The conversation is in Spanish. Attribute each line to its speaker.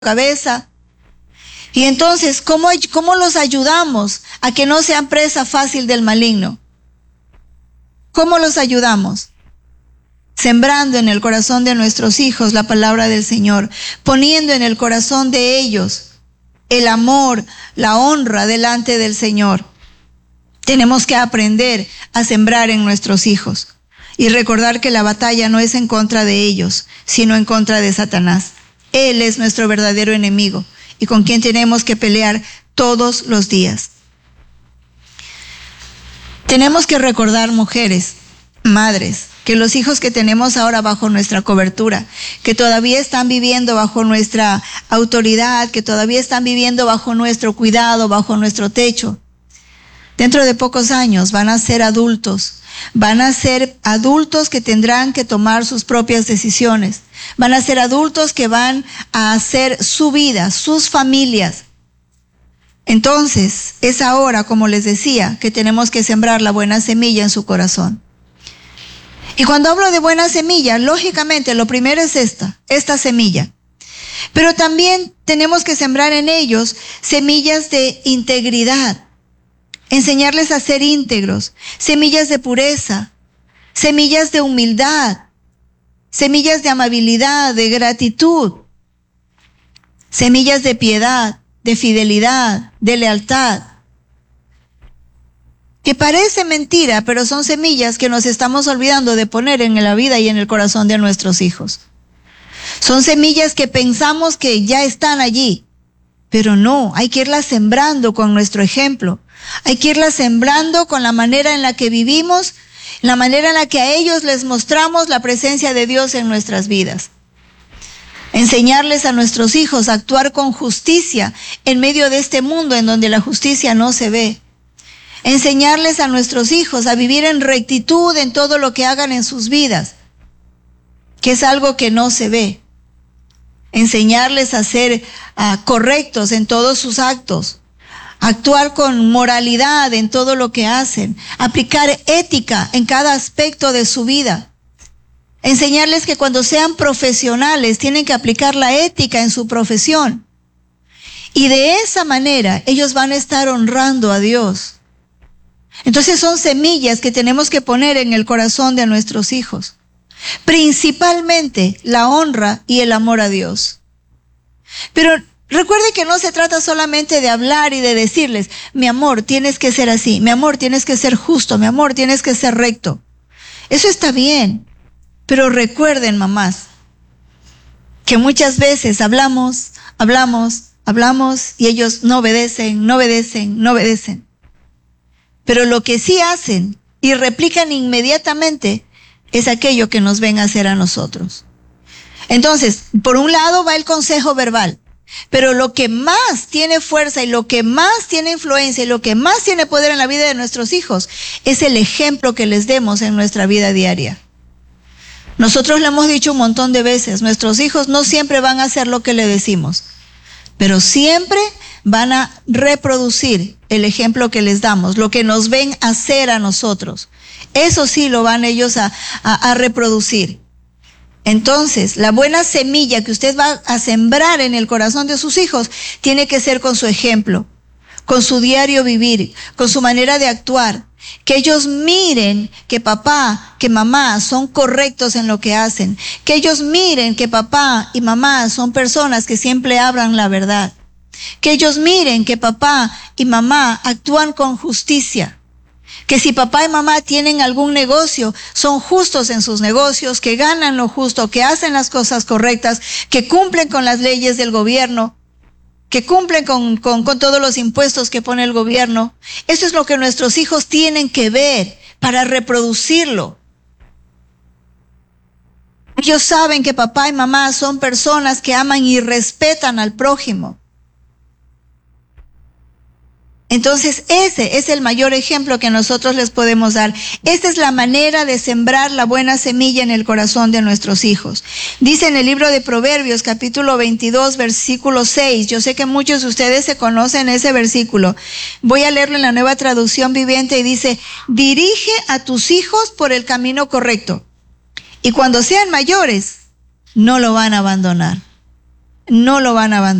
Speaker 1: cabeza. Y entonces, ¿cómo los ayudamos a que no sean presa fácil del maligno? ¿Cómo los ayudamos? Sembrando en el corazón de nuestros hijos la palabra del Señor, poniendo en el corazón de ellos el amor, la honra delante del Señor. Tenemos que aprender a sembrar en nuestros hijos y recordar que la batalla no es en contra de ellos, sino en contra de Satanás. Él es nuestro verdadero enemigo y con quien tenemos que pelear todos los días. Tenemos que recordar, mujeres, madres, que los hijos que tenemos ahora bajo nuestra cobertura, que todavía están viviendo bajo nuestra autoridad, que todavía están viviendo bajo nuestro cuidado, bajo nuestro techo, dentro de pocos años van a ser adultos que tendrán que tomar sus propias decisiones, van a ser adultos que van a hacer su vida, sus familias. Entonces, es ahora, como les decía, que tenemos que sembrar la buena semilla en su corazón. Y cuando hablo de buena semilla, lógicamente lo primero es esta semilla. Pero también tenemos que sembrar en ellos semillas de integridad, enseñarles a ser íntegros, semillas de pureza, semillas de humildad, semillas de amabilidad, de gratitud, semillas de piedad, de fidelidad, de lealtad. Que parece mentira, pero son semillas que nos estamos olvidando de poner en la vida y en el corazón de nuestros hijos. Son semillas que pensamos que ya están allí, pero no, hay que irlas sembrando con nuestro ejemplo. Hay que irlas sembrando con la manera en la que vivimos, la manera en la que a ellos les mostramos la presencia de Dios en nuestras vidas. Enseñarles a nuestros hijos a actuar con justicia en medio de este mundo en donde la justicia no se ve. Enseñarles a nuestros hijos a vivir en rectitud en todo lo que hagan en sus vidas, que es algo que no se ve. Enseñarles a ser correctos en todos sus actos, actuar con moralidad en todo lo que hacen, aplicar ética en cada aspecto de su vida. Enseñarles que cuando sean profesionales tienen que aplicar la ética en su profesión. Y de esa manera ellos van a estar honrando a Dios. Entonces son semillas que tenemos que poner en el corazón de nuestros hijos. Principalmente la honra y el amor a Dios. Pero recuerde que no se trata solamente de hablar y de decirles, mi amor, tienes que ser así, mi amor, tienes que ser justo, mi amor, tienes que ser recto. Eso está bien, pero recuerden, mamás, que muchas veces hablamos y ellos no obedecen. Pero lo que sí hacen y replican inmediatamente es aquello que nos ven a hacer a nosotros. Entonces, por un lado va el consejo verbal, pero lo que más tiene fuerza y lo que más tiene influencia y lo que más tiene poder en la vida de nuestros hijos es el ejemplo que les demos en nuestra vida diaria. Nosotros le hemos dicho un montón de veces, nuestros hijos no siempre van a hacer lo que le decimos, pero siempre van a reproducir el ejemplo que les damos, lo que nos ven hacer a nosotros. Eso sí lo van ellos a reproducir. Entonces, la buena semilla que usted va a sembrar en el corazón de sus hijos tiene que ser con su ejemplo, con su diario vivir, con su manera de actuar. Que ellos miren que papá, que mamá son correctos en lo que hacen. Que ellos miren que papá y mamá son personas que siempre hablan la verdad. Que ellos miren que papá y mamá actúan con justicia. Que si papá y mamá tienen algún negocio, son justos en sus negocios, que ganan lo justo, que hacen las cosas correctas, que cumplen con las leyes del gobierno, que cumplen con todos los impuestos que pone el gobierno. Eso es lo que nuestros hijos tienen que ver para reproducirlo. Ellos saben que papá y mamá son personas que aman y respetan al prójimo. Entonces ese es el mayor ejemplo que nosotros les podemos dar. Esta es la manera de sembrar la buena semilla en el corazón de nuestros hijos. Dice en el libro de Proverbios, capítulo 22, versículo 6. Yo sé que muchos de ustedes se conocen ese versículo. Voy a leerlo en la Nueva Traducción Viviente y dice, dirige a tus hijos por el camino correcto. Y cuando sean mayores, no lo van a abandonar. no lo van a abandonar.